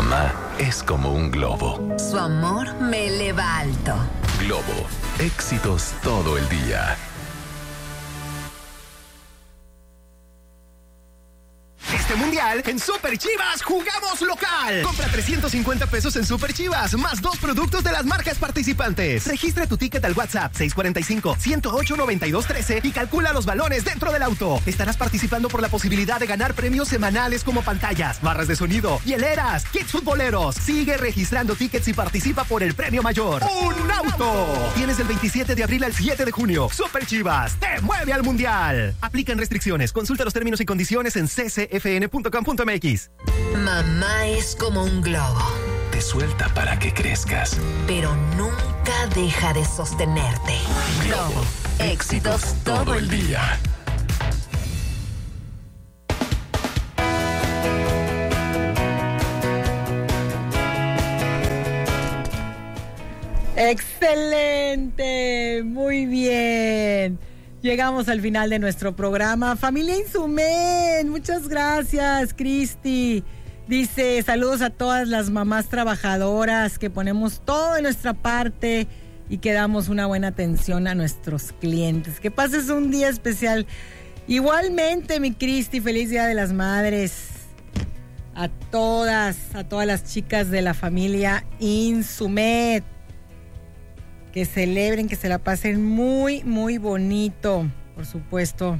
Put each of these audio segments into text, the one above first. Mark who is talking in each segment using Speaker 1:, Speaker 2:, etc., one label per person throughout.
Speaker 1: Mamá es como un globo.
Speaker 2: Su amor me eleva alto.
Speaker 1: Globo, éxitos todo el día.
Speaker 3: Este mundial, en Super Chivas jugamos local. Compra 350 pesos en Super Chivas, más 2 productos de las marcas participantes. Registra tu ticket al WhatsApp 645-108-9213 y calcula los balones dentro del auto. Estarás participando por la posibilidad de ganar premios semanales como pantallas, barras de sonido, hieleras, kits futboleros. Sigue registrando tickets y participa por el premio mayor. ¡Un auto! Tienes del 27 de abril al 7 de junio. Super Chivas te mueve al mundial. Aplican restricciones. Consulta los términos y condiciones en ccfn.com.mx.
Speaker 2: Mamá es como un globo.
Speaker 1: Te suelta para que crezcas.
Speaker 2: Pero nunca deja de sostenerte. Globo, éxitos todo el día.
Speaker 4: ¡Excelente! Muy bien. Llegamos al final de nuestro programa. Familia Insumen, muchas gracias, Cristi. Dice, saludos a todas las mamás trabajadoras que ponemos todo de nuestra parte y que damos una buena atención a nuestros clientes. Que pases un día especial. Igualmente, mi Cristi, feliz Día de las Madres. A todas las chicas de la familia Insumet. Que celebren, que se la pasen muy, muy bonito, por supuesto.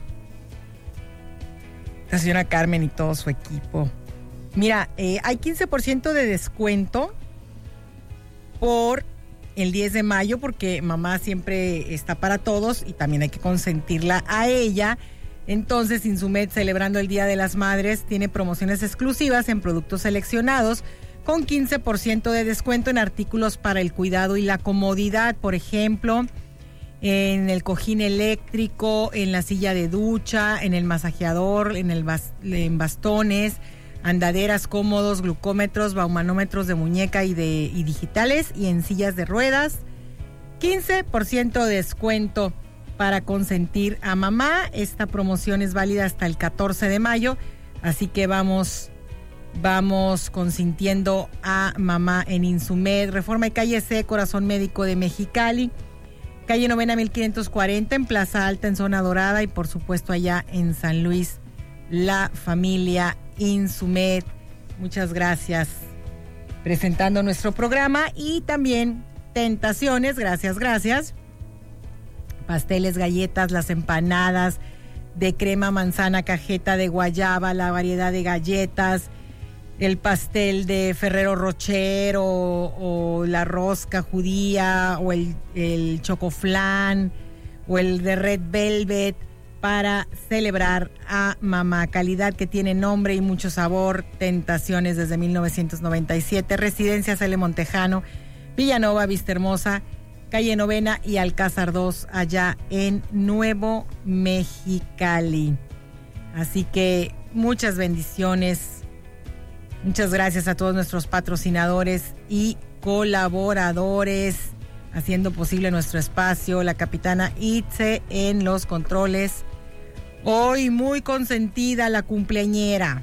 Speaker 4: La señora Carmen y todo su equipo. Mira, hay 15% de descuento por el 10 de mayo, porque mamá siempre está para todos y también hay que consentirla a ella. Entonces, Insumet, celebrando el Día de las Madres, tiene promociones exclusivas en productos seleccionados, con 15% de descuento en artículos para el cuidado y la comodidad, por ejemplo, en el cojín eléctrico, en la silla de ducha, en el masajeador, en bastones, andaderas cómodos, glucómetros, baumanómetros de muñeca y digitales, y en sillas de ruedas. 15% de descuento para consentir a mamá. Esta promoción es válida hasta el 14 de mayo, así que vamos consintiendo a mamá en Insumed. Reforma de calle C, Corazón Médico de Mexicali, calle Novena 1540 en Plaza Alta en Zona Dorada, y por supuesto allá en San Luis, la familia Insumed. Muchas gracias presentando nuestro programa. Y también Tentaciones, gracias. Pasteles, galletas, las empanadas de crema, manzana, cajeta de guayaba, la variedad de galletas, el pastel de Ferrero Rocher o la rosca judía o el chocoflán o el de Red Velvet, para celebrar a mamá. Calidad que tiene nombre y mucho sabor. Tentaciones desde 1997. Residencia Cele Montejano, Villanova, Vista Hermosa, calle Novena y Alcázar 2, allá en Nuevo Mexicali. Así que muchas bendiciones. Muchas gracias a todos nuestros patrocinadores y colaboradores haciendo posible nuestro espacio. La capitana Itze en los controles. Hoy muy consentida la cumpleañera.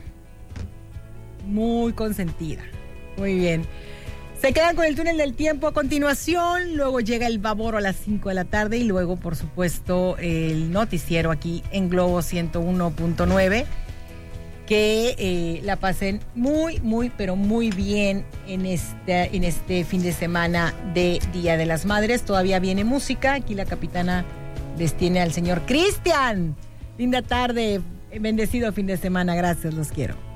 Speaker 4: Muy consentida. Muy bien. Se quedan con el túnel del tiempo a continuación. Luego llega el Baboro a las 5 de la tarde. Y luego, por supuesto, el noticiero aquí en Globo 101.9. Que la pasen muy, muy, pero muy bien en este fin de semana de Día de las Madres. Todavía viene música. Aquí la capitana les tiene al señor Cristian. Linda tarde, bendecido fin de semana. Gracias, los quiero.